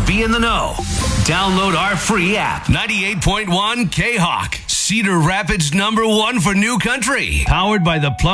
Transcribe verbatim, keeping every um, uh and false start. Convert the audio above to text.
be in the know. Download our free app. ninety-eight point one K-Hawk. Cedar Rapids number one for New Country. Powered by the Plum